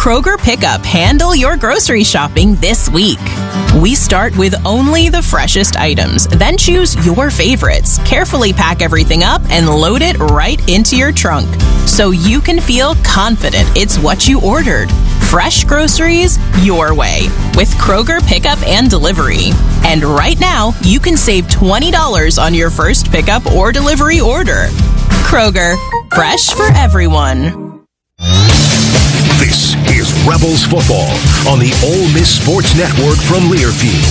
Kroger Pickup handle your grocery shopping this week. We start with only the freshest items, then choose your favorites, carefully pack everything up, and load it right into your trunk so you can feel confident it's what you ordered. Fresh groceries your way with Kroger Pickup and Delivery. And right now, you can save $20 on your first pickup or delivery order. Kroger, fresh for everyone. This is Rebels football on the Ole Miss Sports Network from Learfield.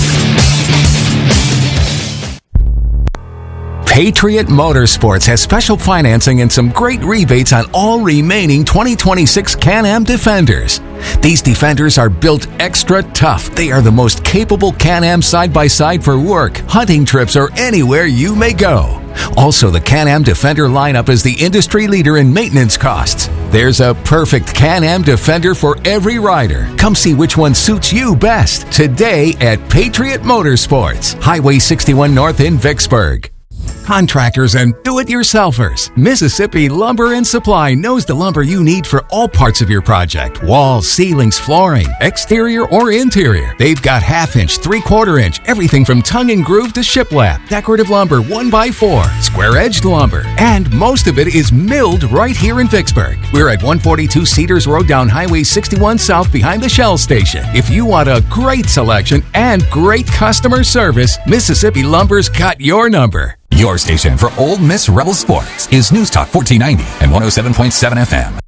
Patriot Motorsports has special financing and some great rebates on all remaining 2026 Can-Am Defenders. These Defenders are built extra tough. They are the most capable Can-Am side-by-side for work, hunting trips, or anywhere you may go. Also, the Can-Am Defender lineup is the industry leader in maintenance costs. There's a perfect Can-Am Defender for every rider. Come see which one suits you best today at Patriot Motorsports, Highway 61 North in Vicksburg. Contractors and do-it-yourselfers. Mississippi Lumber and Supply knows the lumber you need for all parts of your project. Walls, ceilings, flooring, exterior or interior. They've got half-inch, three-quarter-inch, everything from tongue and groove to shiplap, decorative lumber 1x4, square-edged lumber, and most of it is milled right here in Vicksburg. We're at 142 Cedars Road down Highway 61 South behind the Shell Station. If you want a great selection and great customer service, Mississippi Lumber's got your number. Your station for Ole Miss Rebel Sports is News Talk 1490 and 107.7 FM.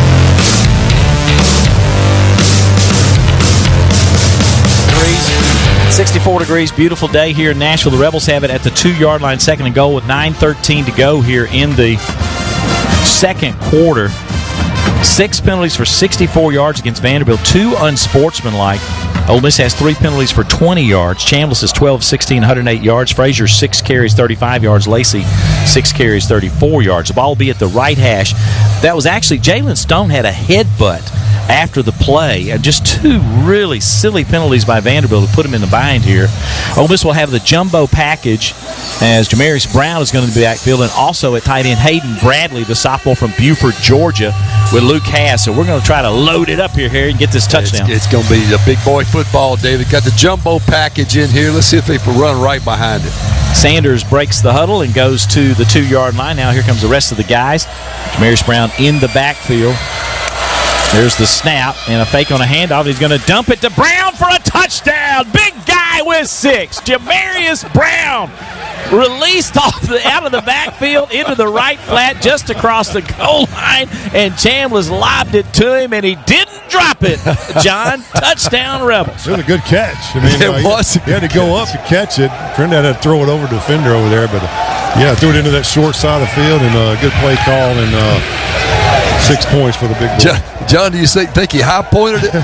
64 degrees, beautiful day here in Nashville. The Rebels have it at the 2-yard line, second and goal with 9:13 to go here in the second quarter. 6 penalties for 64 yards against Vanderbilt, 2 unsportsmanlike. Ole Miss has 3 penalties for 20 yards. Chambliss is 12-16, 108 yards. Frazier, 6 carries, 35 yards. Lacey, 6 carries, 34 yards. The ball will be at the right hash. That was actually, Jalen Stone had a headbutt after the play. Just 2 really silly penalties by Vanderbilt to put him in the bind here. Ole Miss will have the jumbo package as Jamarius Brown is going to be backfield, and also at tight end Hayden Bradley, the sophomore from Buford, Georgia, with Luke Hass. So we're going to try to load it up here, Harry, and get this touchdown. It's going to be a big boy football, David. Got the jumbo package in here. Let's see if they can run right behind it. Sanders breaks the huddle and goes to the 2-yard line. Now here comes the rest of the guys. Jamarius Brown in the backfield. There's the snap and a fake on a handoff. He's going to dump it to Brown for a touchdown. Big guy with 6. Jamarius Brown released out of the backfield into the right flat just across the goal line, and Chambliss lobbed it to him, and he didn't drop it. John, touchdown Rebels. It was a good catch. I mean, it was. He had to go up to catch it. Trinidad had to throw it over to the defender over there, but yeah, threw it into that short side of the field, and a good play call, and 6 points for the big boy. John, do you think he high-pointed it?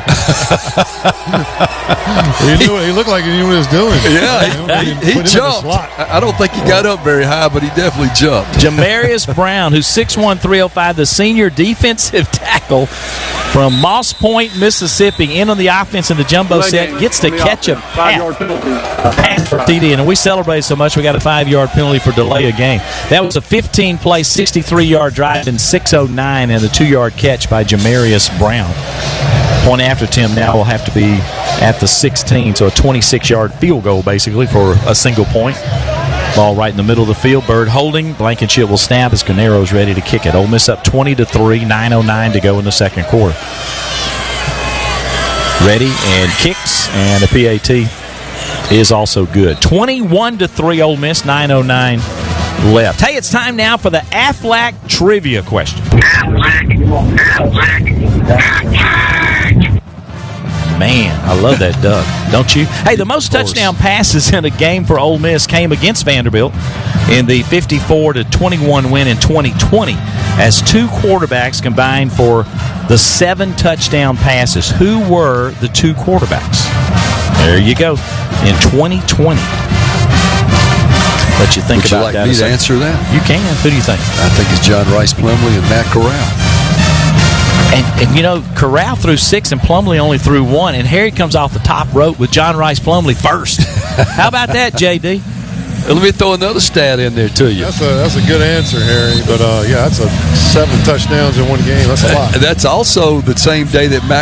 He looked like he knew what he was doing. Yeah, he jumped. I don't think he got up very high, but he definitely jumped. Jamarius Brown, who's 6'1", 305, the senior defensive tackle from Moss Point, Mississippi, in on the offense in the jumbo set, gets to catch a pass for TD. And we celebrated so much, we got a 5-yard penalty for delay of game. That was a 15-play, 63-yard drive in 6:09 and a 2-yard catch by Jamarius Brown. Point after Tim now will have to be at the 16, so a 26-yard field goal basically for a single point. Ball right in the middle of the field. Bird holding. Blankenship will snap as Canero's ready to kick it. Ole Miss up 20-3, 9:09 to go in the second quarter. Ready and kicks, and the PAT is also good. 21-3 Ole Miss, 9:09 left. Hey, it's time now for the Aflac trivia question. Man, I love that duck, don't you? Hey, the most touchdown passes in a game for Ole Miss came against Vanderbilt in the 54-21 win in 2020 as 2 quarterbacks combined for the 7 touchdown passes. Who were the 2 quarterbacks? There you go. In 2020. Let you think Would about that. Would you like me to answer that? You can. Who do you think? I think it's John Rice Plumlee and Matt Corral. And you know, Corral threw 6 and Plumlee only threw 1, and Harry comes off the top rope with John Rice Plumlee first. How about that, JD? Let me throw another stat in there to you. That's a good answer, Harry. But, yeah, that's 7 touchdowns in one game. That's a lot. That's also the same day that Matt